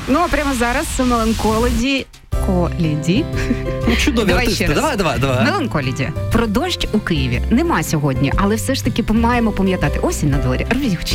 Ну, а прямо зараз Меланколіді. Ну, чудові артисти. Давай. Меланколіді. Про дощ у Києві нема сьогодні, але все ж таки маємо пам'ятати. Осінь на дворі.